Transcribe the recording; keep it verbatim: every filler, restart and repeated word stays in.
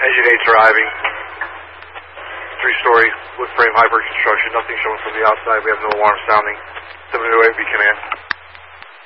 Engine eight's arriving. Three-story wood frame hybrid construction. Nothing showing from the outside. We have no alarm sounding. seven oh eight, we command.